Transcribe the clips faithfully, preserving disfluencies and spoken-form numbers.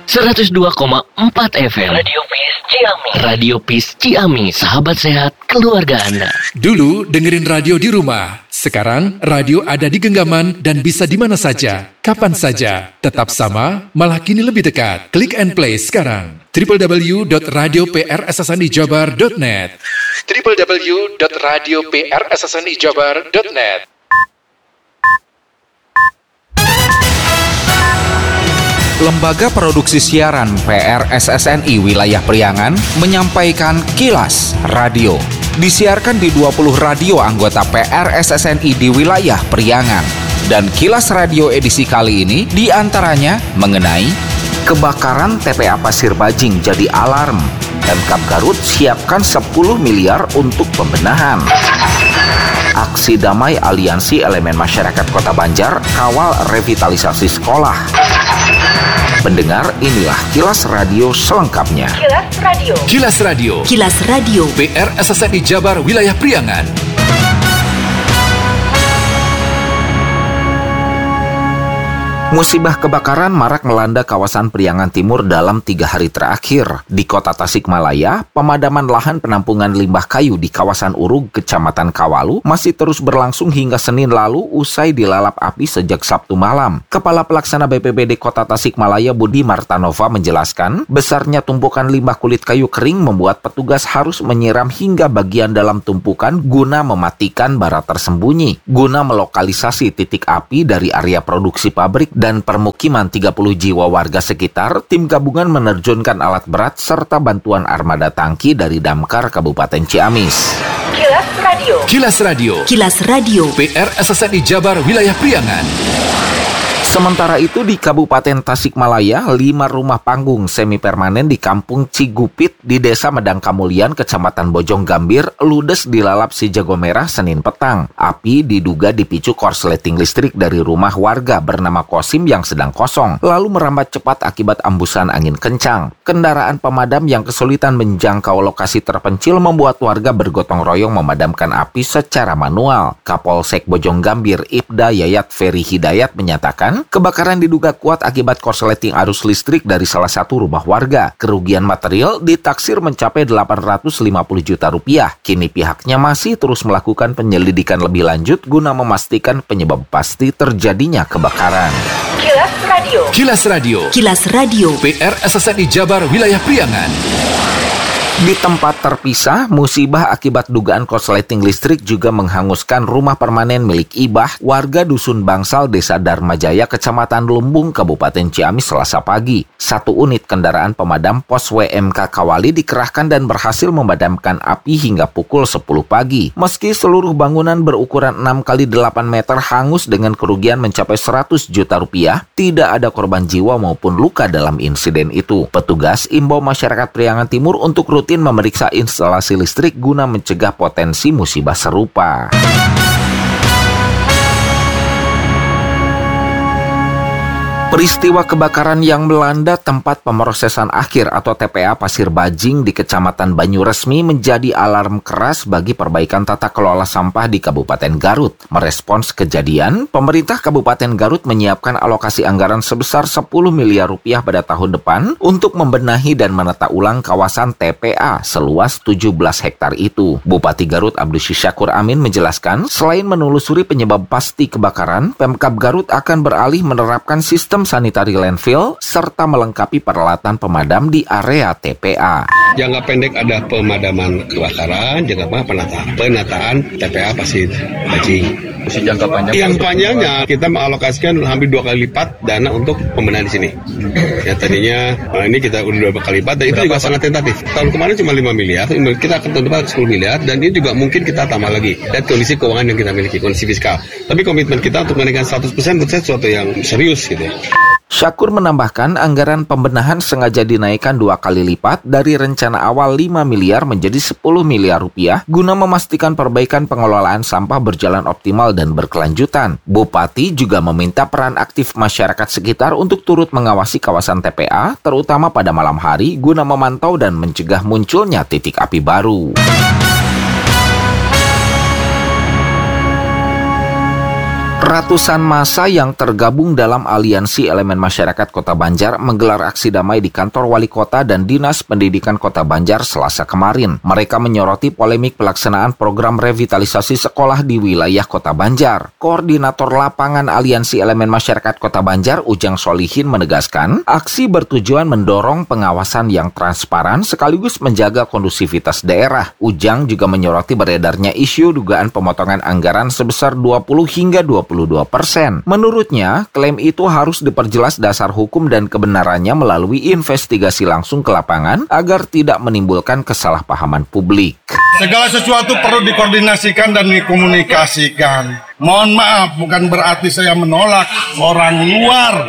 seratus dua koma empat F M. Radio Peace Ciamis. Radio Peace Ciamis, sahabat sehat keluarga Anda. Dulu dengerin radio di rumah. Sekarang radio ada di genggaman dan bisa di mana saja, kapan saja. Tetap sama, malah kini lebih dekat. Klik and play sekarang. w w w dot radio p r s s n i jabar dot net w w w dot radio p r s s n i jabar dot net. Lembaga Produksi Siaran P R S S N I Wilayah Priangan menyampaikan Kilas Radio. Disiarkan di dua puluh radio anggota P R S S N I di wilayah Priangan. Dan Kilas Radio edisi kali ini diantaranya mengenai kebakaran T P A Pasir Bajing jadi alarm. Pemkab Garut siapkan sepuluh miliar untuk pembenahan. Aksi damai Aliansi Elemen Masyarakat Kota Banjar kawal revitalisasi sekolah. Pendengar, inilah Kilas Radio selengkapnya. Kilas Radio. Kilas Radio. Kilas Radio. P R S S N I Jabar Wilayah Priangan. Musibah kebakaran marak melanda kawasan Priangan Timur dalam tiga hari terakhir. Di kota Tasikmalaya, pemadaman lahan penampungan limbah kayu di kawasan Urug, Kecamatan Kawalu, masih terus berlangsung hingga Senin lalu usai dilalap api sejak Sabtu malam. Kepala Pelaksana B P B D Kota Tasikmalaya Budi Martanova menjelaskan, besarnya tumpukan limbah kulit kayu kering membuat petugas harus menyiram hingga bagian dalam tumpukan guna mematikan bara tersembunyi. Guna melokalisasi titik api dari area produksi pabrik dan permukiman tiga puluh jiwa warga sekitar, tim gabungan menerjunkan alat berat serta bantuan armada tangki dari Damkar Kabupaten Ciamis. Kilas Radio. Kilas Radio. Kilas Radio. P R S S N I Jabar Wilayah Priangan. Sementara itu di Kabupaten Tasikmalaya, lima rumah panggung semi permanen di Kampung Cigupit di Desa Medang Kamulian, Kecamatan Bojong Gambir, ludes dilalap si jago merah Senin petang. Api diduga dipicu korsleting listrik dari rumah warga bernama Kosim yang sedang kosong, lalu merambat cepat akibat ambusan angin kencang. Kendaraan pemadam yang kesulitan menjangkau lokasi terpencil membuat warga bergotong royong memadamkan api secara manual. Kapolsek Bojong Gambir, Ibda Yayat Ferry Hidayat menyatakan, kebakaran diduga kuat akibat korsleting arus listrik dari salah satu rumah warga. Kerugian material ditaksir mencapai delapan ratus lima puluh juta rupiah. Kini pihaknya masih terus melakukan penyelidikan lebih lanjut guna memastikan penyebab pasti terjadinya kebakaran. Kilas Radio. Kilas Radio. Kilas Radio. P R S S N I Jabar Wilayah Priangan. Di tempat terpisah, musibah akibat dugaan korsleting listrik juga menghanguskan rumah permanen milik Ibah, warga Dusun Bangsal, Desa Dharmajaya, Kecamatan Lumbung, Kabupaten Ciamis, Selasa pagi. Satu unit kendaraan pemadam pos W M K Kawali dikerahkan dan berhasil memadamkan api hingga pukul sepuluh pagi. Meski seluruh bangunan berukuran enam kali delapan meter hangus dengan kerugian mencapai seratus juta rupiah, tidak ada korban jiwa maupun luka dalam insiden itu. Petugas imbau masyarakat Priangan Timur untuk rutin memeriksa instalasi listrik guna mencegah potensi musibah serupa. Peristiwa kebakaran yang melanda tempat pemrosesan akhir atau T P A Pasir Bajing di Kecamatan Banyuresmi menjadi alarm keras bagi perbaikan tata kelola sampah di Kabupaten Garut. Merespons kejadian, pemerintah Kabupaten Garut menyiapkan alokasi anggaran sebesar sepuluh miliar rupiah pada tahun depan untuk membenahi dan menata ulang kawasan T P A seluas tujuh belas hektar itu. Bupati Garut Abdus Syakur Amin menjelaskan, selain menelusuri penyebab pasti kebakaran, Pemkab Garut akan beralih menerapkan sistem sanitary landfill serta melengkapi peralatan pemadam di area T P A. Jangka pendek ada pemadaman kebakaran, jangka panjang penataan, penataan T P A Pasir Bajing. Si jangka panjang. Yang panjangnya kita mengalokasikan hampir dua kali lipat dana untuk pembenahan di sini. Ya tadinya nah ini kita udah dua kali lipat dan itu juga sangat tentatif. Tahun kemarin cuma lima miliar, kita akan tahun depan sepuluh miliar dan ini juga mungkin kita tambah lagi. Dan kondisi keuangan yang kita miliki, kondisi fiskal. Tapi komitmen kita untuk menaikkan seratus persen menurut saya sesuatu yang serius gitu ya. Syakur menambahkan anggaran pembenahan sengaja dinaikkan dua kali lipat dari rencana awal lima miliar menjadi sepuluh miliar rupiah guna memastikan perbaikan pengelolaan sampah berjalan optimal dan berkelanjutan. Bupati juga meminta peran aktif masyarakat sekitar untuk turut mengawasi kawasan T P A, terutama pada malam hari guna memantau dan mencegah munculnya titik api baru. Ratusan massa yang tergabung dalam Aliansi Elemen Masyarakat Kota Banjar menggelar aksi damai di kantor Wali Kota dan Dinas Pendidikan Kota Banjar Selasa kemarin. Mereka menyoroti polemik pelaksanaan program revitalisasi sekolah di wilayah Kota Banjar. Koordinator Lapangan Aliansi Elemen Masyarakat Kota Banjar, Ujang Solihin, menegaskan, aksi bertujuan mendorong pengawasan yang transparan sekaligus menjaga kondusivitas daerah. Ujang juga menyoroti beredarnya isu dugaan pemotongan anggaran sebesar dua puluh hingga dua puluh dua persen. Menurutnya, klaim itu harus diperjelas dasar hukum dan kebenarannya melalui investigasi langsung ke lapangan agar tidak menimbulkan kesalahpahaman publik. Segala sesuatu perlu dikoordinasikan dan dikomunikasikan. Mohon maaf, bukan berarti saya menolak orang luar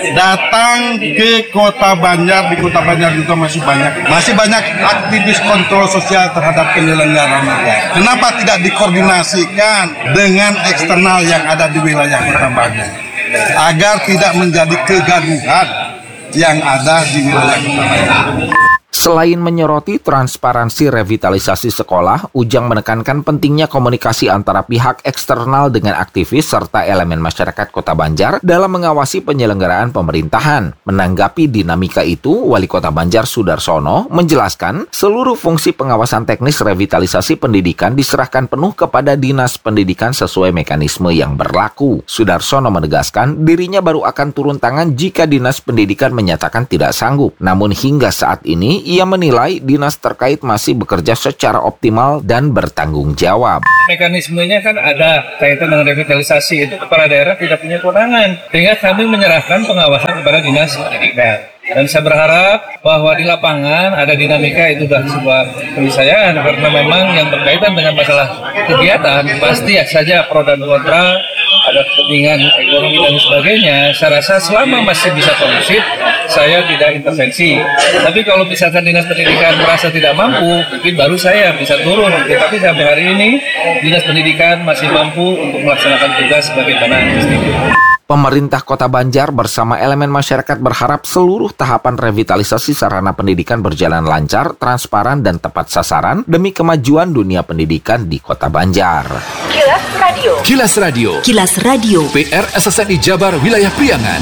datang ke Kota Banjar. Di Kota Banjar juga masih banyak, masih banyak aktivis kontrol sosial terhadap penyelenggara negara. Kenapa tidak dikoordinasikan dengan eksternal yang ada di wilayah Kota Banjar, agar tidak menjadi kegaduhan yang ada di wilayah Kota Banjar? Selain menyoroti transparansi revitalisasi sekolah, Ujang menekankan pentingnya komunikasi antara pihak eksternal dengan aktivis serta elemen masyarakat Kota Banjar dalam mengawasi penyelenggaraan pemerintahan. Menanggapi dinamika itu, Wali Kota Banjar Sudarsono menjelaskan seluruh fungsi pengawasan teknis revitalisasi pendidikan diserahkan penuh kepada Dinas Pendidikan sesuai mekanisme yang berlaku. Sudarsono menegaskan dirinya baru akan turun tangan jika Dinas Pendidikan menyatakan tidak sanggup. Namun hingga saat ini, ia menilai dinas terkait masih bekerja secara optimal dan bertanggung jawab. Mekanismenya kan ada kaitan dengan revitalisasi, itu kepala daerah tidak punya kewenangan, sehingga kami menyerahkan pengawasan kepada dinas pendidikan. Dan saya berharap bahwa di lapangan ada dinamika, itu sudah sebuah keniscayaan, karena memang yang berkaitan dengan masalah kegiatan pasti ya saja pro dan kontra, ada kepentingan ekonomi dan sebagainya. Saya rasa selama masih bisa kondusif, saya tidak intervensi. Tapi kalau misalkan dinas pendidikan merasa tidak mampu, mungkin baru saya bisa turun. Tapi sampai hari ini dinas pendidikan masih mampu untuk melaksanakan tugas sebagaimana mestinya. Pemerintah Kota Banjar bersama elemen masyarakat berharap seluruh tahapan revitalisasi sarana pendidikan berjalan lancar, transparan, dan tepat sasaran demi kemajuan dunia pendidikan di Kota Banjar. Kilas Radio. Kilas Radio. Kilas Radio. P R S S N I Jabar Wilayah Priangan.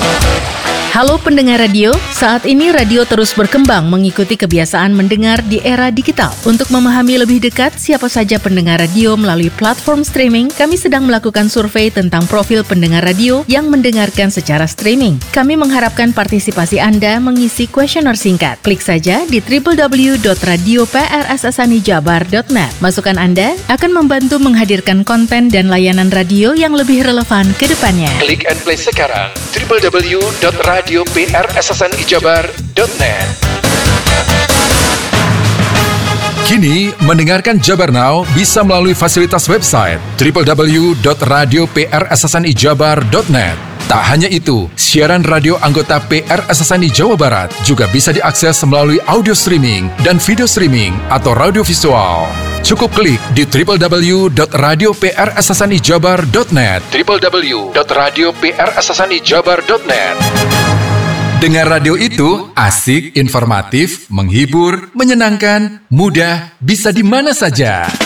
Halo pendengar radio, saat ini radio terus berkembang mengikuti kebiasaan mendengar di era digital. Untuk memahami lebih dekat siapa saja pendengar radio melalui platform streaming, kami sedang melakukan survei tentang profil pendengar radio yang mendengarkan secara streaming. Kami mengharapkan partisipasi Anda mengisi kuesioner singkat. Klik saja di w w w dot radio p r s s n i jabar dot net. Masukan Anda akan membantu menghadirkan konten dan layanan radio yang lebih relevan ke depannya. Klik and play sekarang w w w dot radio p r s s n i jabar dot net. Kini, mendengarkan Jabar Now bisa melalui fasilitas website w w w dot radio p r s s n i jabar dot net. Tak hanya itu, siaran radio anggota P R S S N I Jawa Barat juga bisa diakses melalui audio streaming dan video streaming atau radio visual. Cukup klik di w w w dot radio p r s s n i jabar dot net w w w dot radio p r s s n i jabar dot net. Dengar radio itu asik, informatif, menghibur, menyenangkan, mudah, bisa di mana saja.